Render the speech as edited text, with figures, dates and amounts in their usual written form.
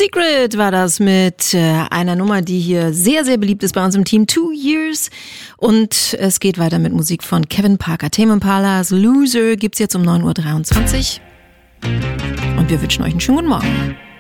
Secret war das mit einer Nummer, die hier sehr, sehr beliebt ist bei uns im Team, 2 Years. Und es geht weiter mit Musik von Kevin Parker. Tame Impala's Loser gibt's jetzt um 9.23 Uhr. Und wir wünschen euch einen schönen guten Morgen.